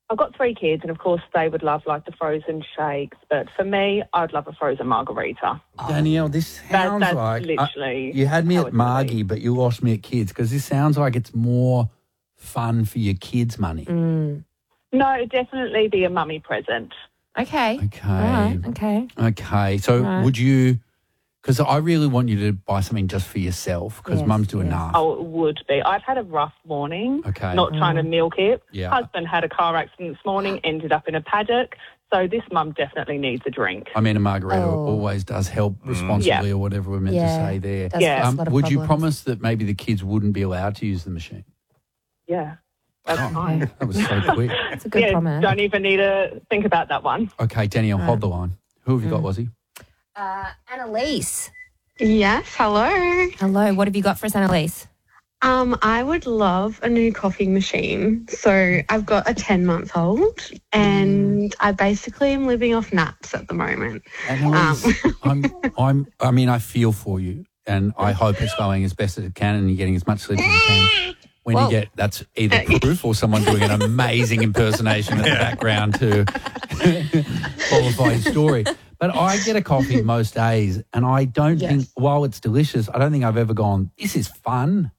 I've got 3 kids, and of course they would love like the frozen shakes. But for me, I'd love a frozen margarita. Danielle, this sounds That's like literally you had me how at it's gonna Margie, be. but you lost me at kids because this sounds like it's more fun for your kids' money. No, it'd definitely be a mummy present. Okay. Okay. All right. Okay. Okay. So Right. would you? Because I really want you to buy something just for yourself because Yes, Mum's do yes. enough. Oh, it would be. I've had a rough morning. Okay. Not trying to milk it. Yeah. Husband had a car accident this morning, ended up in a paddock. So this mum definitely needs a drink. I mean, a margarita Oh. always does help responsibly or whatever we're meant to say there. Does Yeah. fix a lot of Would you problems. promise that maybe the kids wouldn't be allowed to use the machine? Yeah, that's fine. That was so quick. That's a good Yeah, promise. don't even need to think about that one. Okay, Danielle, hold the line. Who have you got, Lozzie? Annalise. Yes, hello. Hello. What have you got for us, Annalise? I would love a new coffee machine. So I've got a 10-month-old and I basically am living off naps at the moment. Annalise, I mean, I feel for you, and I hope it's going as best as it can, and you're getting as much sleep as you can. When you get, that's either proof or someone doing an amazing impersonation in the background to qualify your story. But I get a coffee most days, and I don't think, while it's delicious, I don't think I've ever gone, this is fun.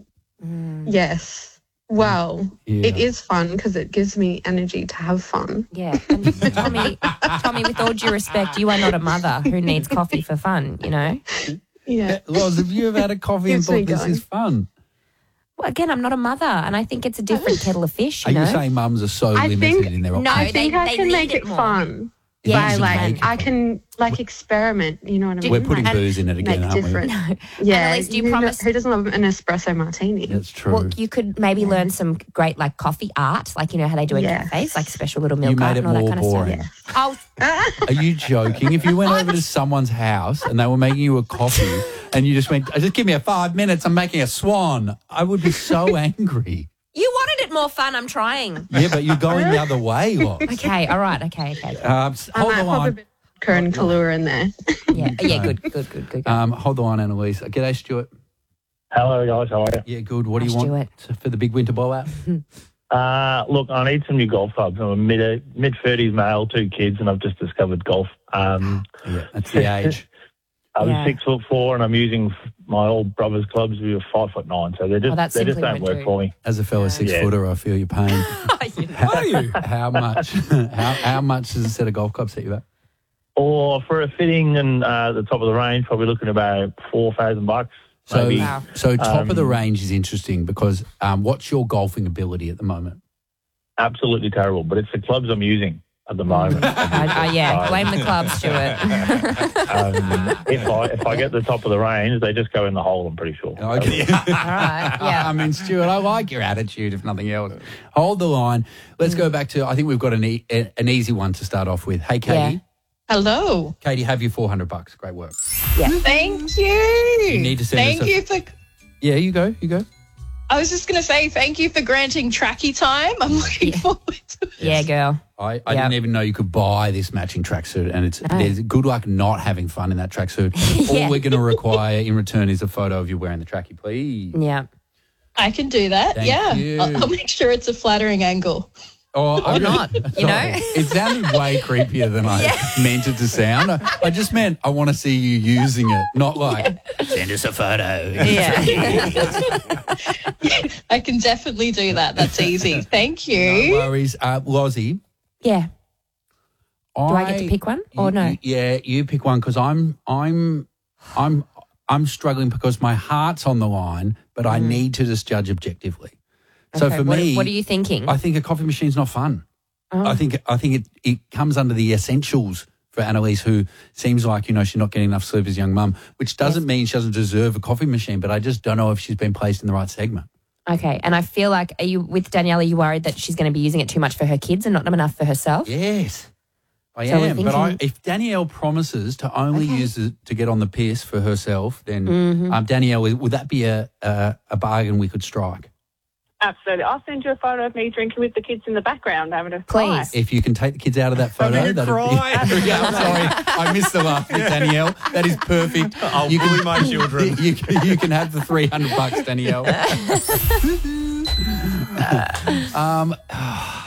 Yes. Well, Yeah. it is fun because it gives me energy to have fun. Yeah. And Tommy, with all due respect, you are not a mother who needs coffee for fun, you know? Yeah. Loz, have you ever had a coffee and Keeps me thought this going. is fun? Well, again, I'm not a mother, and I think it's a different kettle of fish, Are you know? you saying mums are so I limited think- in their No, options? I think I they can need make it it more. fun. Yeah, you By can make it I fun. can experiment, you know what I mean? We're putting Like, booze in it again, make aren't different. we? Yeah. Annalise, do you who promise- Who doesn't love an espresso martini? That's true. Well, you could maybe learn some great, like, coffee art, like, you know, how they do in Yes. cafes, like special little You milk art made it and all that more kind of boring. stuff. Oh, Are you joking? If you went over to someone's house and they were making you a coffee and you just went, just give me 5 minutes, I'm making a swan, I would be so angry. you wanted it more fun. I'm trying. Yeah, but you're going the other way, Loz. Okay, all right. Okay. Hold I the might pop a line. bit of Kern Kahlua in there. Yeah, yeah, good. Hold the line, Annalise. G'day, Stuart. Hello, guys. How are you? Yeah, good. What do Hi, you want for the big winter blowout? Look, I need some new golf clubs. I'm a mid-30s male, 2 kids, and I've just discovered golf. Yeah, that's the age. I'm Yeah. 6'4", and I'm using my old brother's clubs. We were 5'9", so they just that they just simply don't won't work do. for me. As a fellow 6-footer, I feel your pain. How much? How much does a set of golf clubs set you at? Or for a fitting and the top of the range, probably looking about $4,000. So, maybe. so top of the range is interesting because what's your golfing ability at the moment? Absolutely terrible, but it's the clubs I'm using at the moment. Yeah, blame the club, Stuart. If I get the top of the range, they just go in the hole, I'm pretty sure. Okay. All right, yeah. I mean, Stuart, I like your attitude, if nothing else. Hold the line. Let's go back to, I think we've got an easy one to start off with. Hey, Katie. Yeah. Hello. Katie, have your $400. Great work. Thank you. You need to send Thank us a- you for. Yeah, you go. I was just going to say thank you for granting tracky time. I'm looking forward to it. Yeah, girl. I didn't even know you could buy this matching tracksuit, and there's good luck not having fun in that tracksuit. Yeah. All we're going to require in return is a photo of you wearing the trackie, please. Yeah. I can do that. Thank yeah. you. I'll make sure it's a flattering angle. Or not, you know? It sounded way creepier than I meant it to sound. I just meant I want to see you using it, not like, send us a photo. Yeah. I can definitely do that. That's easy. Thank No you. worries. Lozzie. Yeah. Do I get to pick one or no? You pick one because I'm struggling because my heart's on the line, but I need to just judge objectively. So Okay, for me, what are you thinking? I think a coffee machine's not fun. Oh. I think it comes under the essentials for Annalise, who seems like, she's not getting enough sleep as a young mum, which doesn't mean she doesn't deserve a coffee machine, but I just don't know if she's been placed in the right segment. Okay, and I feel like, are you with Danielle, are you worried that she's going to be using it too much for her kids and not enough for herself? Yes, I So we're am. But thinking- if Danielle promises to only use it to get on the piss for herself, then Mm-hmm. Danielle, would that be a bargain we could strike? Absolutely. I'll send you a photo of me drinking with the kids in the background having a Please. cry. If you can take the kids out of that photo, you that'd cry. be. Yeah, I'm sorry, I missed the laugh, Danielle. That is perfect. I'll bully my children. You can have the $300, Danielle.